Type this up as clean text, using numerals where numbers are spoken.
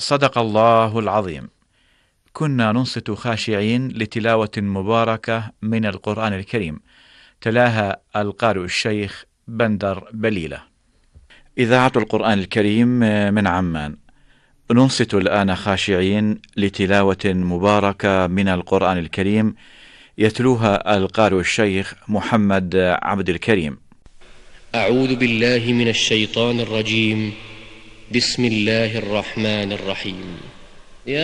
صدق الله العظيم. كنا ننصت خاشعين لتلاوة مباركة من القرآن الكريم، تلاها القارئ الشيخ بندر بليلة. إذاعة القرآن الكريم من عمان، ننصت الآن خاشعين لتلاوة مباركة من القرآن الكريم يتلوها القارئ الشيخ محمد عبد الكريم. أعوذ بالله من الشيطان الرجيم. بسم الله الرحمن الرحيم.